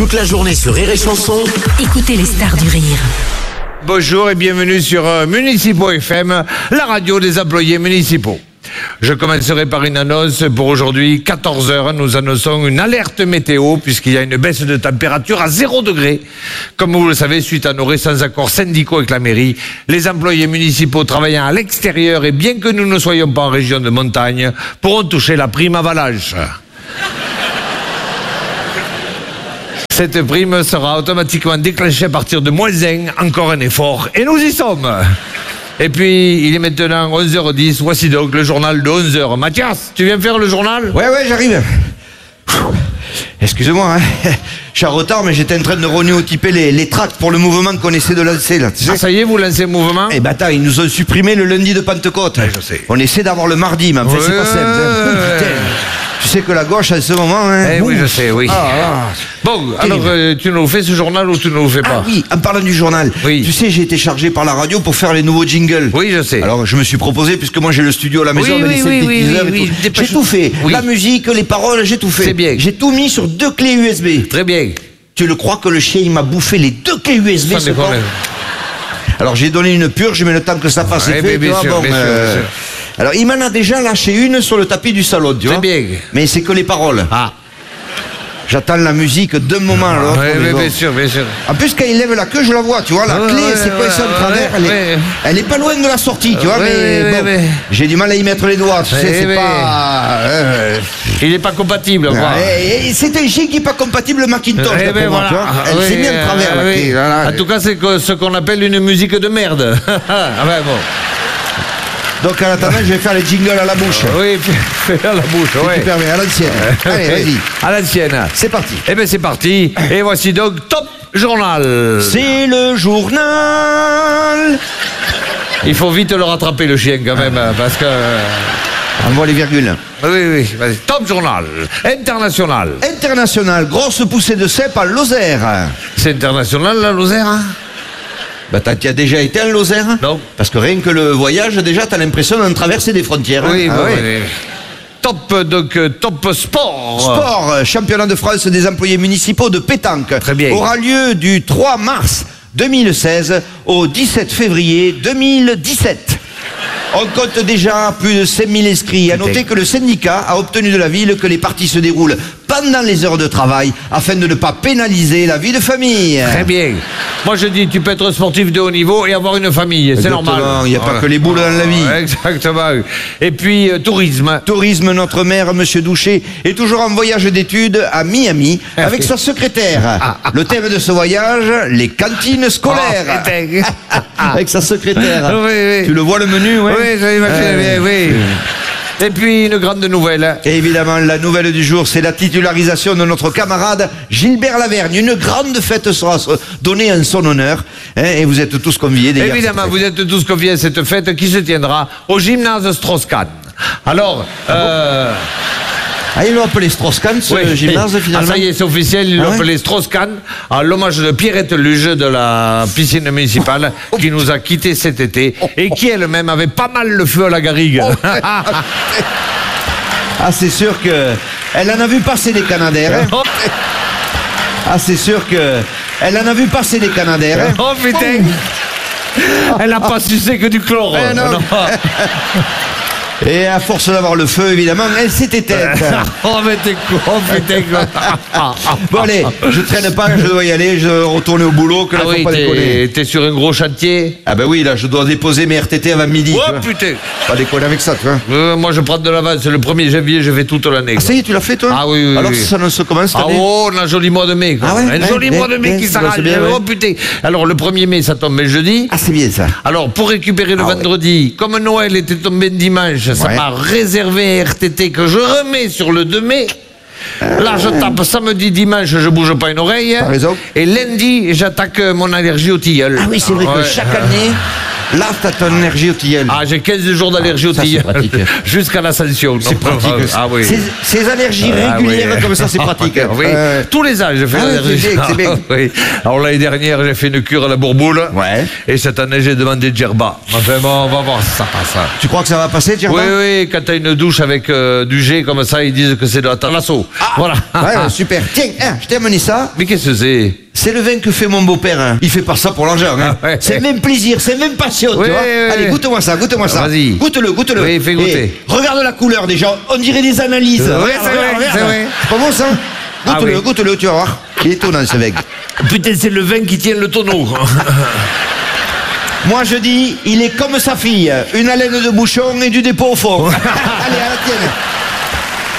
Toute la journée sur Rire et Chanson. Écoutez les stars du rire. Bonjour et bienvenue sur Municipaux FM, la radio des employés municipaux. Je commencerai par une annonce pour aujourd'hui, 14h. Nous annonçons une alerte météo puisqu'il y a une baisse de température à 0 degré. Comme vous le savez, suite à nos récents accords syndicaux avec la mairie, les employés municipaux travaillant à l'extérieur et bien que nous ne soyons pas en région de montagne, pourront toucher la prime avalanche. Cette prime sera automatiquement déclenchée à partir de -1, encore un effort, et nous y sommes. Et puis, il est maintenant 11h10, voici donc le journal de 11h. Mathias, tu viens faire le journal ? Ouais, j'arrive. Excusez-moi, hein. Je suis en retard, mais j'étais en train de renouer les tracts pour le mouvement qu'on essaie de lancer, là. Tu sais. Ah, ça y est, vous lancez le mouvement ? Eh ben attends, ils nous ont supprimé le lundi de Pentecôte. Ouais, je sais. On essaie d'avoir le mardi, mais en fait, c'est pas simple. Hein. Putain. Tu sais que la gauche, à ce moment... Hein, oui, je sais, oui. Bon, alors, tu nous fais ce journal ou tu ne nous fais pas ? Ah oui, en parlant du journal. Oui. Tu sais, j'ai été chargé par la radio pour faire les nouveaux jingles. Oui, je sais. Alors, je me suis proposé, puisque moi, j'ai le studio à la maison, les synthétiseurs et tout. J'ai tout fait. Oui. La musique, les paroles, j'ai tout fait. C'est bien. J'ai tout mis sur 2 clés USB. Très bien. Tu le crois que le chien, il m'a bouffé les 2 clés USB, Sans déconner. Alors j'ai donné une purge, mais le temps que ça fasse effet, tu vois, bon, bien sûr. Alors il m'en a déjà lâché une sur le tapis du salon, tu vois. Très bien. Mais c'est que les paroles. Ah. J'attends la musique d'un moment à l'autre. Oui, bien sûr, bien sûr. En plus, quand il lève la queue, je la vois, tu vois, la clé, c'est coincé en travers, elle est pas loin de la sortie, tu vois, mais j'ai du mal à y mettre les doigts, tu sais, c'est pas... Il n'est pas compatible, quoi. C'est un chien qui n'est pas compatible Macintosh, d'après moi, tu vois. Elle s'est mise en travers, la clé. En tout cas, c'est ce qu'on appelle une musique de merde. Ah ouais, bon. Donc en attendant, je vais faire les jingles à la bouche. Oui, fais à la bouche, Si tu permets, à l'ancienne. Allez, vas-y. À l'ancienne. C'est parti. Eh bien, c'est parti. Et voici donc Top Journal. C'est le journal. Il faut vite le rattraper, le chien, quand même, parce que... Envoie les virgules. Oui, vas-y. Top Journal. International. International, grosse poussée de cèpe à Lozère. C'est international, la Lozère, hein? Bah tu as déjà été en Lozère? Non. Parce que rien que le voyage, déjà, t'as l'impression d'en traverser des frontières. Oui, hein. Oui. Top Sport. Sport, championnat de France des employés municipaux de pétanque. Très bien. Aura lieu du 3 mars 2016 au 17 février 2017. On compte déjà plus de 5000 inscrits. À noter que le syndicat a obtenu de la ville que les parties se déroulent pendant les heures de travail afin de ne pas pénaliser la vie de famille. Très bien. Moi je dis, tu peux être sportif de haut niveau et avoir une famille, c'est normal. Il n'y a pas que les boules dans la vie. Exactement. Et puis tourisme. Tourisme, notre maire, Monsieur Douchet, est toujours en voyage d'études à Miami avec sa secrétaire. Le thème de ce voyage, les cantines scolaires. Avec sa secrétaire. Oui. Tu le vois le menu, ouais? Oui, j'ai imaginé, oui. Et puis une grande nouvelle. Et évidemment, la nouvelle du jour, c'est la titularisation de notre camarade Gilbert Lavergne. Une grande fête sera donnée en son honneur. Et vous êtes tous conviés d'ailleurs. Évidemment, vous êtes tous conviés à cette fête qui se tiendra au gymnase Strauss-Kahn. Alors, ils l'ont appelé Strauss-Kahn, ce gymnase, finalement. Ah, ça y est, c'est officiel, ils l'ont appelé Strauss-Kahn, à l'hommage de Pierrette Luge de la piscine municipale, qui nous a quittés cet été, et qui elle-même avait pas mal le feu à la garrigue. C'est sûr que elle en a vu passer des Canadaires. C'est sûr que elle en a vu passer des Canadaires. Oh putain, elle n'a pas sucé que du chlore. Non. Et à force d'avoir le feu, évidemment, elle s'est éteinte. Oh, mais t'es con, putain. Bon, allez, je traîne pas, je dois y aller, je retourne au boulot, que là, faut pas déconner. T'es sur un gros chantier? Ah, ben oui, là, je dois déposer mes RTT avant midi. Oh, putain. Pas déconner avec ça, tu vois. Moi, je prends de l'avance, le 1er janvier, je fais toute l'année. Ça y est, tu l'as fait, toi? Ah oui. Alors, ça ne se commence cette année? On a un joli mois de mai, quoi. Un joli mois de mai qui s'arrête. Oh, putain. Alors, le 1er mai, ça tombe le jeudi. C'est bien, ça. Alors, pour récupérer le vendredi, comme Noël était tombé dimanche, ça m'a réservé un RTT que je remets sur le 2 mai. Là, je tape samedi, dimanche, je bouge pas une oreille. T'as raison. Et lundi, j'attaque mon allergie au tilleul. Ah oui, c'est vrai que chaque année, Là, t'as ton allergie au tilleul. Ah, j'ai 15 jours d'allergie au Ça, c'est tilleul. pratique. Jusqu'à l'ascension. C'est pratique. Ah oui. Ces allergies Ah, régulières oui. comme ça, c'est pratique. Oui. Tous les ans, je fais Ah, l'allergie. c'est bien. Oui. Alors l'année dernière, j'ai fait une cure à la bourboule. Ouais. Et cette année, j'ai demandé Djerba. Enfin bon, on va voir si ça passe. Tu crois que ça va passer, Djerba? Oui, oui, quand t'as une douche avec du jet comme ça, ils disent que c'est de la thalasso. Voilà. Ouais, super. Tiens, je t'ai amené ça. Mais qu'est-ce que c'est? C'est le vin que fait mon beau-père. Hein. Il fait pas ça pour l'argent. Hein. Ah ouais. C'est même plaisir, c'est même passion, Oui, tu vois. oui, Allez, oui. goûte-moi ça, goûte-moi ça. Vas-y. Goûte-le, goûte-le. Oui, fais goûter. Et regarde la couleur déjà, on dirait des analyses. Oui, Regarde, c'est vrai, regarde. c'est vrai. C'est pas bon ça? Ah Goûte-le, oui. goûte-le, tu vas voir. Il est étonnant ce vin. Putain, c'est le vin qui tient le tonneau. Moi je dis, il est comme sa fille, une haleine de bouchon et du dépôt au fond. Allez, à la tienne.